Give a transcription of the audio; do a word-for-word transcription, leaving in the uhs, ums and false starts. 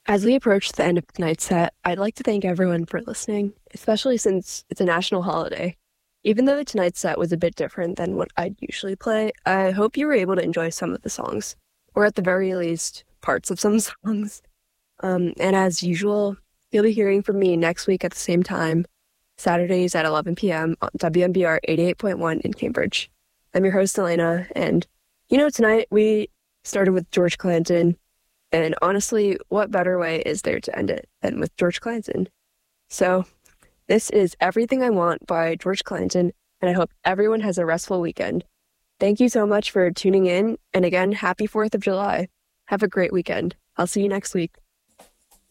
As we approach the end of tonight's set, I'd like to thank everyone for listening, especially since it's a national holiday. Even though tonight's set was a bit different than what I'd usually play, I hope you were able to enjoy some of the songs, or at the very least, parts of some songs. Um, and as usual, you'll be hearing from me next week at the same time, Saturdays at eleven p.m. on W M B R eighty-eight point one in Cambridge. I'm your host, Elena, and you know, tonight we started with George Clanton, and honestly, what better way is there to end it than with George Clanton? So, this is Everything I Want by George Clanton, and I hope everyone has a restful weekend. Thank you so much for tuning in, and again, happy fourth of July. Have a great weekend. I'll see you next week.